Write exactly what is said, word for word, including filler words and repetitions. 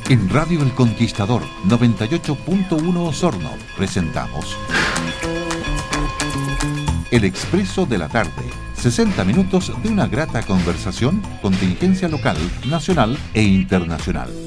En Radio El Conquistador noventa y ocho punto uno Osorno presentamos El Expreso de la Tarde. sesenta minutos de una grata conversación, contingencia local, nacional e internacional.